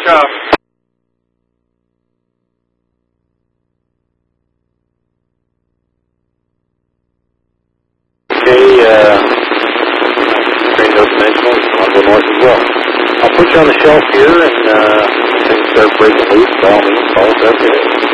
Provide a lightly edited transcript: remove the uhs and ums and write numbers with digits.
job. Okay, train those dimensionals, I'll go north as well. I'll put you on the shelf here, and things start breaking loose, by all means, call us up.